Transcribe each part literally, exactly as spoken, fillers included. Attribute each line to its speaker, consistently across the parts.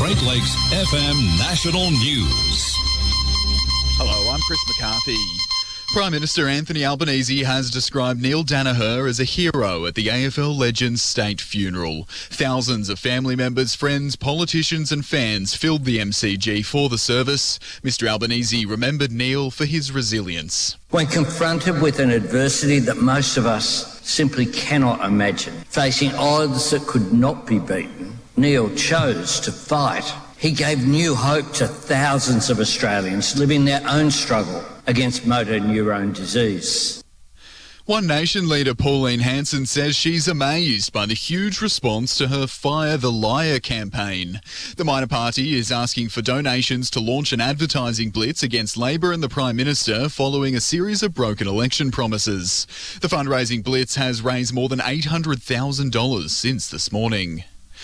Speaker 1: Great Lakes F M National News.
Speaker 2: Hello, I'm Chris McCarthy. Prime Minister Anthony Albanese has described Neil Daniher as a hero at the A F L legend's state funeral. Thousands of family members, friends, politicians and fans filled the M C G for the service. Mister Albanese remembered Neil for his resilience.
Speaker 3: When confronted with an adversity that most of us simply cannot imagine, facing odds that could not be beaten, Neil chose to fight. He gave new hope to thousands of Australians living their own struggle against motor neurone disease.
Speaker 2: One Nation leader Pauline Hanson says she's amazed by the huge response to her Fire the Liar campaign. The minor party is asking for donations to launch an advertising blitz against Labor and the Prime Minister following a series of broken election promises. The fundraising blitz has raised more than eight hundred thousand dollars since this morning.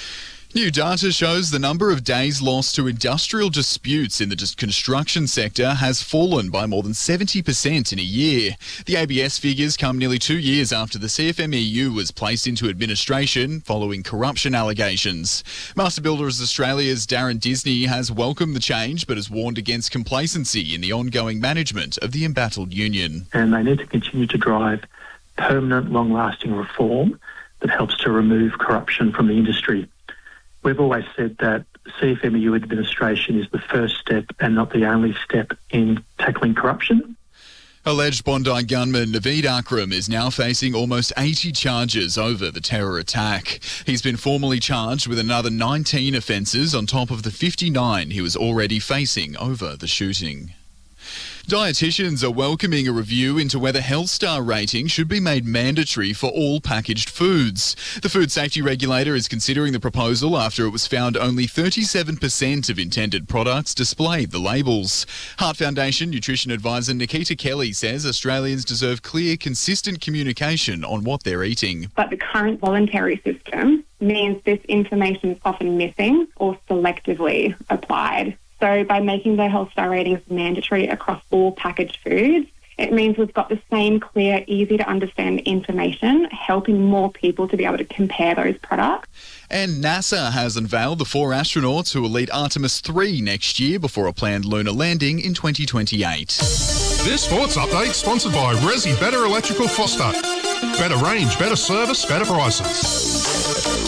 Speaker 2: New data shows the number of days lost to industrial disputes in the construction sector has fallen by more than seventy percent in a year. The A B S figures come nearly two years after the C F M E U was placed into administration following corruption allegations. Master Builders Australia's Darren Disney has welcomed the change but has warned against complacency in the ongoing management of the embattled union.
Speaker 4: And they need to continue to drive permanent, long-lasting reform that helps to remove corruption from the industry. We've always said that C F M E U administration is the first step and not the only step in tackling corruption.
Speaker 2: Alleged Bondi gunman Naveed Akram is now facing almost eighty charges over the terror attack. He's been formally charged with another nineteen offences on top of the fifty-nine he was already facing over the shooting. Dietitians are welcoming a review into whether Health Star rating should be made mandatory for all packaged foods. The Food Safety Regulator is considering the proposal after it was found only thirty-seven percent of intended products displayed the labels. Heart Foundation Nutrition Advisor Nikita Kelly says Australians deserve clear, consistent communication on what they're eating.
Speaker 5: But the current voluntary system means this information is often missing or selectively applied. So by making the Health Star ratings mandatory across all packaged foods, it means we've got the same clear, easy to understand information, helping more people to be able to compare those products.
Speaker 2: And NASA has unveiled the four astronauts who will lead Artemis three next year before a planned lunar landing in twenty twenty-eight.
Speaker 6: This sports update sponsored by Resi Better Electrical Foster. Better range, better service, better prices.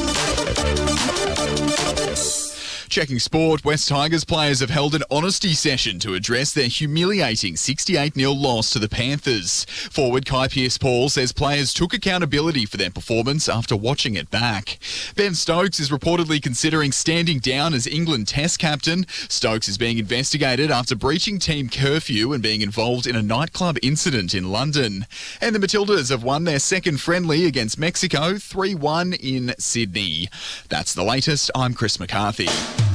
Speaker 2: Checking sport, West Tigers players have held an honesty session to address their humiliating sixty-eight nil loss to the Panthers. Forward Kai Pearce-Paul says players took accountability for their performance after watching it back. Ben Stokes is reportedly considering standing down as England Test captain. Stokes is being investigated after breaching team curfew and being involved in a nightclub incident in London. And the Matildas have won their second friendly against Mexico three one in Sydney. That's the latest. I'm Chris McCarthy.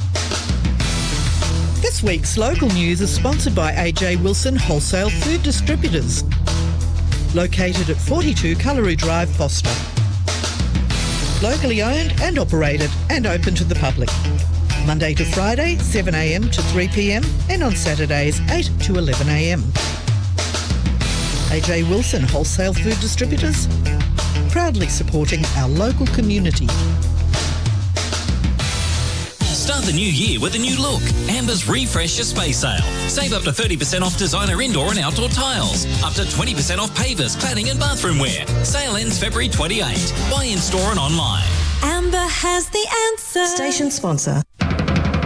Speaker 7: This week's local news is sponsored by A J Wilson Wholesale Food Distributors, located at forty-two Cullery Drive, Foster. Locally owned and operated and open to the public. Monday to Friday, seven a m to three p m and on Saturdays, eight to eleven a m A J Wilson Wholesale Food Distributors, proudly supporting our local community.
Speaker 8: Start the new year with a new look. Amber's Refresh Your Space Sale. Save up to thirty percent off designer indoor and outdoor tiles. Up to twenty percent off pavers, cladding and bathroom wear. Sale ends February twenty-eighth. Buy in store and online.
Speaker 9: Amber has the answer.
Speaker 10: Station sponsor.